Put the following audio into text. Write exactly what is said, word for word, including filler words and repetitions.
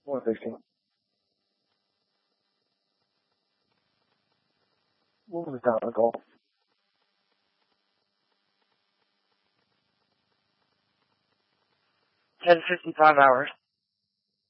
one sixteen. What was the time on the call? ten fifty-five hours.